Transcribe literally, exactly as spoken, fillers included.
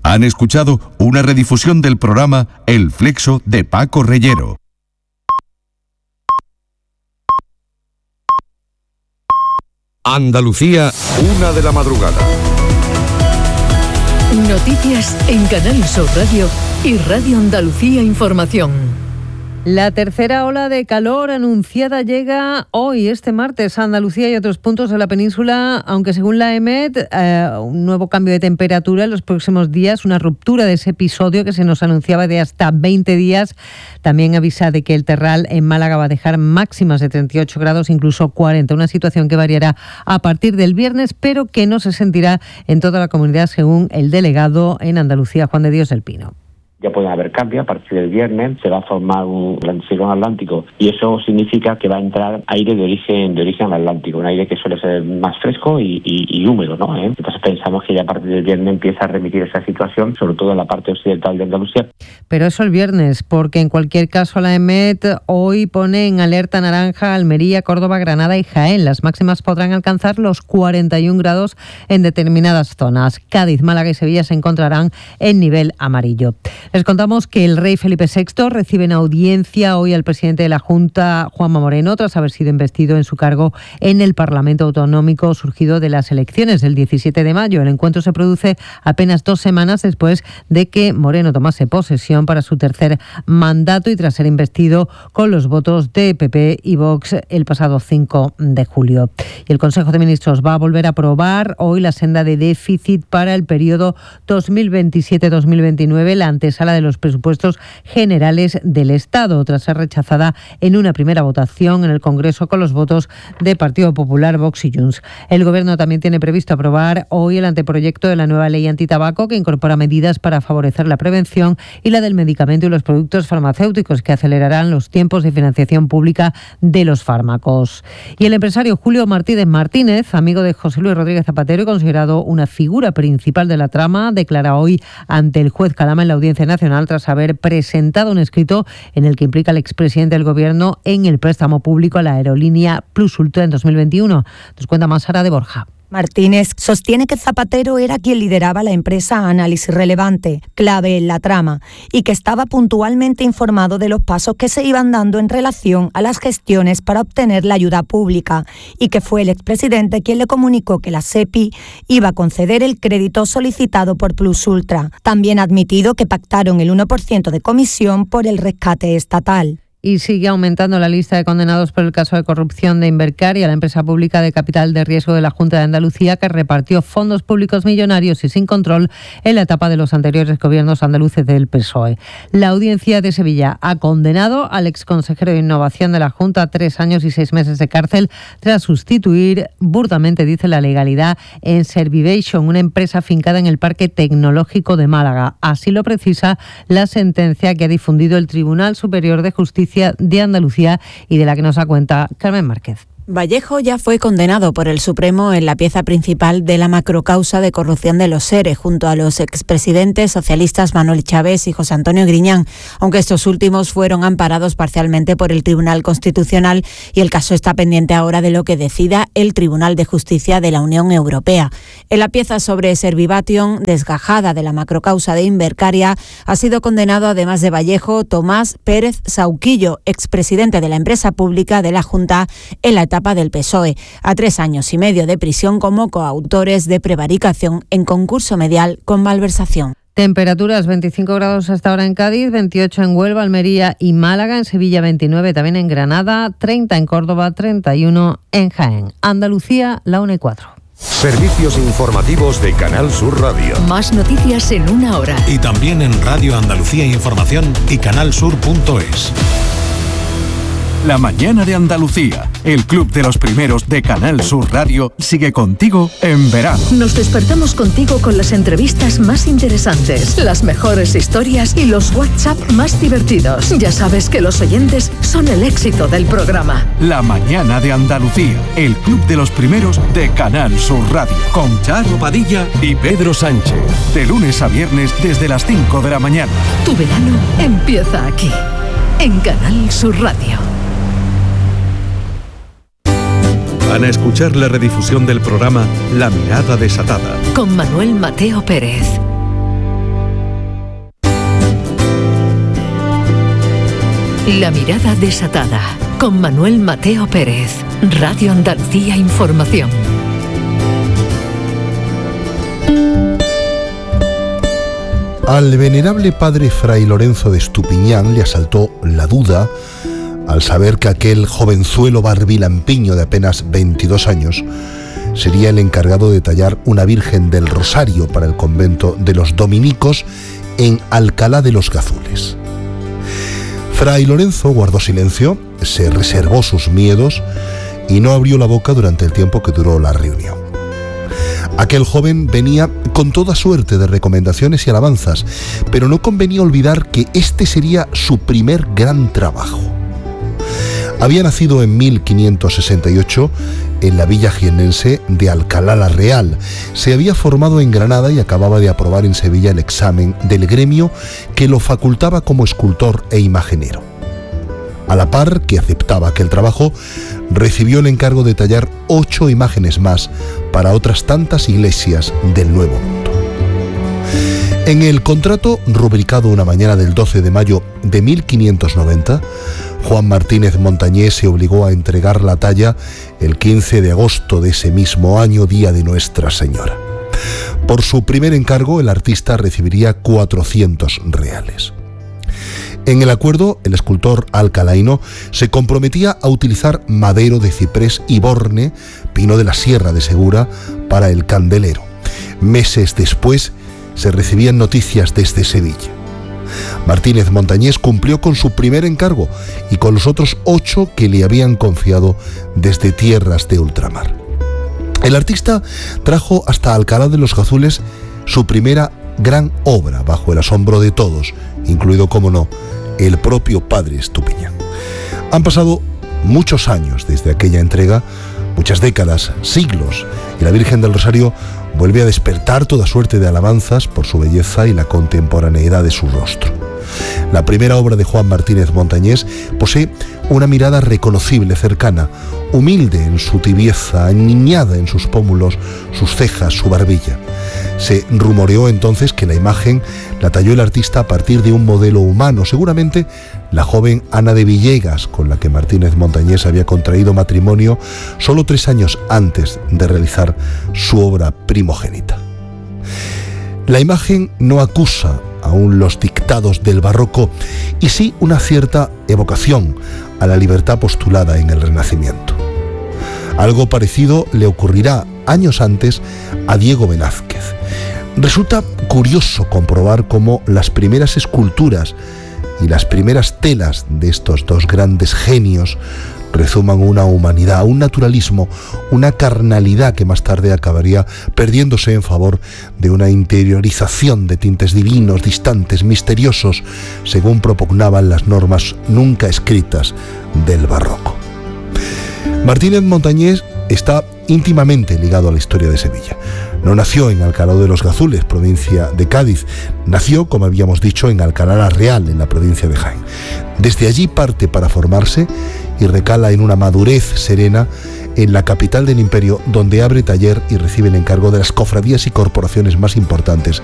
Han escuchado una redifusión del programa El Flexo de Paco Reyero. Andalucía, una de la madrugada. Noticias en Canal Sur Radio y Radio Andalucía Información. La tercera ola de calor anunciada llega hoy, este martes, a Andalucía y otros puntos de la península, aunque según la EMET, eh, un nuevo cambio de temperatura en los próximos días, una ruptura de ese episodio que se nos anunciaba de hasta veinte días. También avisa de que el Terral en Málaga va a dejar máximas de treinta y ocho grados, incluso cuarenta, una situación que variará a partir del viernes, pero que no se sentirá en toda la comunidad, según el delegado en Andalucía, Juan de Dios del Pino. Ya pueden haber cambios. A partir del viernes se va a formar un ciclón atlántico y eso significa que va a entrar aire de origen de origen atlántico, un aire que suele ser más fresco y, y, y húmedo, ¿no? ¿Eh? Entonces pensamos que ya a partir del viernes empieza a remitir esa situación, sobre todo en la parte occidental de Andalucía. Pero eso el viernes, porque en cualquier caso la EMET hoy pone en alerta naranja Almería, Córdoba, Granada y Jaén. Las máximas podrán alcanzar los cuarenta y un grados en determinadas zonas. Cádiz, Málaga y Sevilla se encontrarán en nivel amarillo. Les contamos que el rey Felipe sexto recibe en audiencia hoy al presidente de la Junta, Juanma Moreno, tras haber sido investido en su cargo en el Parlamento Autonómico surgido de las elecciones del diecisiete de mayo. El encuentro se produce apenas dos semanas después de que Moreno tomase posesión para su tercer mandato y tras ser investido con los votos de P P y Vox el pasado cinco de julio. Y el Consejo de Ministros va a volver a aprobar hoy la senda de déficit para el periodo dos mil veintisiete dos mil veintinueve, la antes sala de los presupuestos generales del Estado, tras ser rechazada en una primera votación en el Congreso con los votos de Partido Popular, Vox y Junts. El Gobierno también tiene previsto aprobar hoy el anteproyecto de la nueva ley antitabaco que incorpora medidas para favorecer la prevención y la del medicamento y los productos farmacéuticos que acelerarán los tiempos de financiación pública de los fármacos. Y el empresario Julio Martínez Martínez, amigo de José Luis Rodríguez Zapatero y considerado una figura principal de la trama, declara hoy ante el juez Calama en la Audiencia Nacional tras haber presentado un escrito en el que implica al expresidente del Gobierno en el préstamo público a la aerolínea Plus Ultra en dos mil veintiuno. Nos cuenta más Sara de Borja. Martínez sostiene que Zapatero era quien lideraba la empresa Análisis Relevante, clave en la trama, y que estaba puntualmente informado de los pasos que se iban dando en relación a las gestiones para obtener la ayuda pública, y que fue el expresidente quien le comunicó que la SEPI iba a conceder el crédito solicitado por Plus Ultra. También ha admitido que pactaron el uno por ciento de comisión por el rescate estatal. Y sigue aumentando la lista de condenados por el caso de corrupción de Invercaria, la empresa pública de capital de riesgo de la Junta de Andalucía, que repartió fondos públicos millonarios y sin control en la etapa de los anteriores gobiernos andaluces del P S O E. La Audiencia de Sevilla ha condenado al exconsejero de Innovación de la Junta a tres años y seis meses de cárcel tras sustituir, burdamente dice la legalidad, en Servivation, una empresa afincada en el Parque Tecnológico de Málaga. Así lo precisa la sentencia que ha difundido el Tribunal Superior de Justicia de Andalucía y de la que nos da cuenta Carmen Márquez. Vallejo ya fue condenado por el Supremo en la pieza principal de la macrocausa de corrupción de los ERE, junto a los expresidentes socialistas Manuel Chávez y José Antonio Griñán, aunque estos últimos fueron amparados parcialmente por el Tribunal Constitucional y el caso está pendiente ahora de lo que decida el Tribunal de Justicia de la Unión Europea. En la pieza sobre Servivation, desgajada de la macrocausa de Invercaria, ha sido condenado además de Vallejo Tomás Pérez Sauquillo, expresidente de la empresa pública de la Junta en la etapa del P S O E, a tres años y medio de prisión como coautores de prevaricación en concurso medial con malversación. Temperaturas veinticinco grados hasta ahora en Cádiz, veintiocho en Huelva, Almería y Málaga, en Sevilla veintinueve, también en Granada, treinta en Córdoba, treinta y uno en Jaén. Andalucía, la una y cuatro. Servicios informativos de Canal Sur Radio. Más noticias en una hora. Y también en Radio Andalucía Información y canalsur punto es. La mañana de Andalucía, el club de los primeros de Canal Sur Radio, sigue contigo en verano. Nos despertamos contigo con las entrevistas más interesantes, las mejores historias y los WhatsApp más divertidos. Ya sabes que los oyentes son el éxito del programa. La mañana de Andalucía, el club de los primeros de Canal Sur Radio, con Charo Padilla y Pedro Sánchez. De lunes a viernes desde las cinco de la mañana. Tu verano empieza aquí, en Canal Sur Radio. Van a escuchar la redifusión del programa La Mirada Desatada, con Manuel Mateo Pérez. La mirada desatada, con Manuel Mateo Pérez, Radio Andalucía Información. Al venerable padre Fray Lorenzo de Estupiñán le asaltó la duda al saber que aquel jovenzuelo barbilampiño de apenas veintidós años sería el encargado de tallar una Virgen del Rosario para el convento de los dominicos en Alcalá de los Gazules. Fray Lorenzo guardó silencio, se reservó sus miedos y no abrió la boca durante el tiempo que duró la reunión. Aquel joven venía con toda suerte de recomendaciones y alabanzas, pero no convenía olvidar que este sería su primer gran trabajo. Había nacido en mil quinientos sesenta y ocho en la villa jiennense de Alcalá la Real. Se había formado en Granada y acababa de aprobar en Sevilla el examen del gremio que lo facultaba como escultor e imagenero. A la par que aceptaba aquel trabajo, recibió el encargo de tallar ocho imágenes más para otras tantas iglesias del Nuevo Mundo. En el contrato, rubricado una mañana del doce de mayo de mil quinientos noventa, Juan Martínez Montañés se obligó a entregar la talla el quince de agosto de ese mismo año, día de Nuestra Señora. Por su primer encargo, el artista recibiría cuatrocientos reales. En el acuerdo, el escultor alcalaíno se comprometía a utilizar madero de ciprés y borne, pino de la Sierra de Segura, para el candelero. Meses después, se recibían noticias desde Sevilla. Martínez Montañés cumplió con su primer encargo y con los otros ocho que le habían confiado desde tierras de ultramar. El artista trajo hasta Alcalá de los Gazules su primera gran obra bajo el asombro de todos, incluido, como no, el propio padre Estupiñán. Han pasado muchos años desde aquella entrega, muchas décadas, siglos, y la Virgen del Rosario vuelve a despertar toda suerte de alabanzas por su belleza y la contemporaneidad de su rostro. La primera obra de Juan Martínez Montañés posee una mirada reconocible, cercana, humilde en su tibieza, aniñada en sus pómulos, sus cejas, su barbilla. Se rumoreó entonces que la imagen la talló el artista a partir de un modelo humano, seguramente la joven Ana de Villegas, con la que Martínez Montañés había contraído matrimonio solo tres años antes de realizar su obra primogénita. La imagen no acusa aún los dictados del barroco y sí una cierta evocación a la libertad postulada en el Renacimiento. Algo parecido le ocurrirá años antes a Diego Velázquez. Resulta curioso comprobar cómo las primeras esculturas y las primeras telas de estos dos grandes genios rezuman una humanidad, un naturalismo, una carnalidad que más tarde acabaría perdiéndose en favor de una interiorización de tintes divinos, distantes, misteriosos, según propugnaban las normas nunca escritas del barroco. Martínez Montañés está íntimamente ligado a la historia de Sevilla. No nació en Alcalá de los Gazules, provincia de Cádiz. Nació, como habíamos dicho, en Alcalá la Real, en la provincia de Jaén. Desde allí parte para formarse y recala en una madurez serena en la capital del imperio, donde abre taller y recibe el encargo de las cofradías y corporaciones más importantes